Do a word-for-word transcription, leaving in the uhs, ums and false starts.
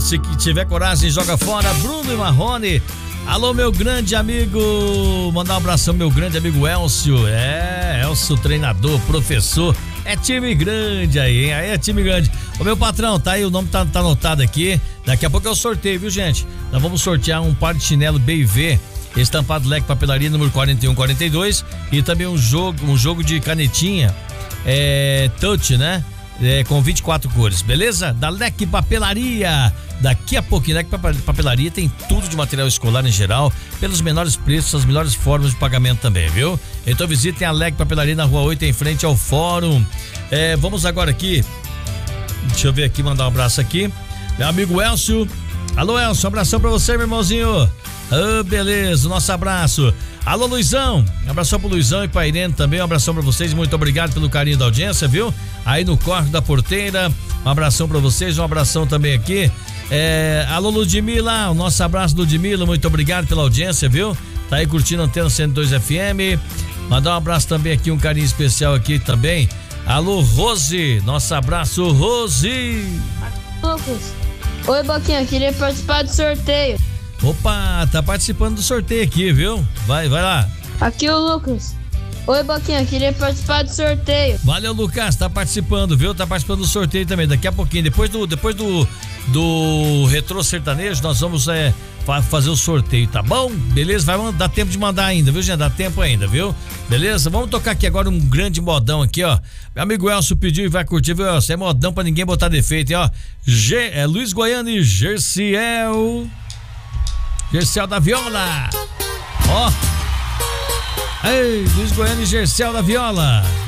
se tiver coragem, joga fora. Bruno e Marrone. Alô, meu grande amigo. Mandar um abração, meu grande amigo Elcio. É, Elcio, treinador, professor. É time grande aí, hein? Aí é time grande. Ô, meu patrão, tá aí, o nome tá, tá anotado aqui. Daqui a pouco eu sorteio, viu, gente? Nós vamos sortear um par de chinelo B e V, estampado Leque Papelaria, número quarenta e um quarenta e dois. E também um jogo, um jogo de canetinha, é, touch, né? É, com vinte e quatro cores, beleza? Da Leque Papelaria. Daqui a pouquinho, Leque Papelaria tem tudo de material escolar em geral, pelos menores preços, as melhores formas de pagamento também, viu? Então visitem a Leque Papelaria na rua oito, em frente ao Fórum. É, vamos agora aqui, deixa eu ver aqui, mandar um abraço aqui. Meu amigo Elcio. Alô, Elcio, um abração pra você, meu irmãozinho. Ah, beleza, nosso abraço. Alô, Luizão, um abração pro Luizão e pra Irene também, um abração pra vocês, muito obrigado pelo carinho da audiência, viu? Aí no Córrego da Porteira, um abração pra vocês, um abração também aqui. É, alô, Ludmila, o nosso abraço, Ludmila, muito obrigado pela audiência, viu? Tá aí curtindo a Antena cento e dois F M. Mandar um abraço também aqui, um carinho especial aqui também. Alô, Rose, nosso abraço, Rose. Lucas, oi, Boquinha, queria participar do sorteio. Opa, tá participando do sorteio aqui, viu? Vai, vai lá. Aqui o Lucas. Oi, Boquinha, queria participar do sorteio. Valeu, Lucas, tá participando, viu? Tá participando do sorteio também. Daqui a pouquinho, depois do depois do do Retrô Sertanejo, nós vamos é, fazer o sorteio, tá bom? Beleza? Vai dar tempo de mandar ainda, viu, gente? Dá tempo ainda, viu? Beleza? Vamos tocar aqui agora um grande modão aqui, ó. Meu amigo Elcio pediu e vai curtir, viu, Elcio? É modão pra ninguém botar defeito, hein, ó. G, é Luiz Goiano e Gerciel. Gerciel da Viola. Ó. Ei, Luiz Goiano e Gerciel da Viola.